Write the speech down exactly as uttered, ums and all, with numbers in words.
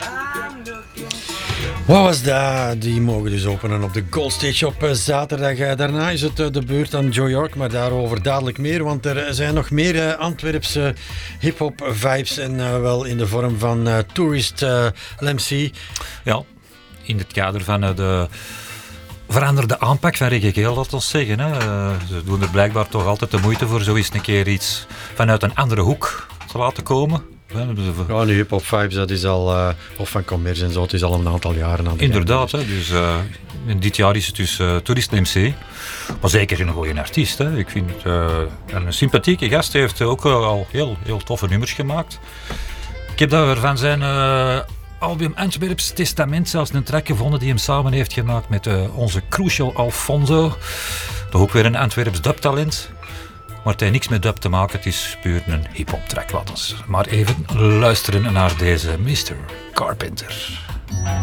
Wat was dat? Die mogen dus openen op de Gold Stage op zaterdag. Daarna is het de beurt aan Joe York, maar daarover dadelijk meer. Want er zijn nog meer Antwerpse hip-hop vibes en uh, wel in de vorm van uh, Tourist uh, L M C. Ja, in het kader van uh, de veranderde aanpak van Reggae Geel, laten we zeggen. Hè. Uh, ze doen er blijkbaar toch altijd de moeite voor zo eens een keer iets vanuit een andere hoek te laten komen. Ja, nu hip-hop vibes, dat is al, uh, of van commerce en zo, het is al een aantal jaren aan de Inderdaad, hè, dus uh, dit jaar is het dus uh, Tourist M C. Maar zeker een goede artiest. Hè. Ik vind het uh, een sympathieke gast. Hij heeft ook uh, al heel, heel toffe nummers gemaakt. Ik heb daar van zijn uh, album Antwerps Testament zelfs een track gevonden die hem samen heeft gemaakt met uh, onze Crucial Alfonso. Toch ook weer een Antwerps dubtalent. Maar het heeft niks met dub te maken, het is puur een hip-hop track. Laten we maar even luisteren naar deze mister Carpenter.